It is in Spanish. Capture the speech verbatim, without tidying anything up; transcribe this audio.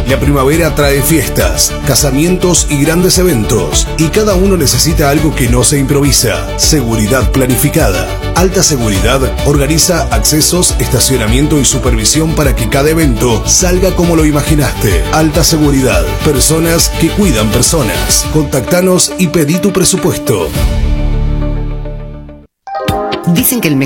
La primavera trae fiestas, casamientos y grandes eventos, y cada uno necesita algo que no se improvisa. Seguridad planificada. Alta Seguridad organiza accesos, estacionamiento y supervisión para que cada evento salga como lo imaginaste. Alta Seguridad. Personas que cuidan personas. Contactanos y pedí tu presupuesto. Dicen que el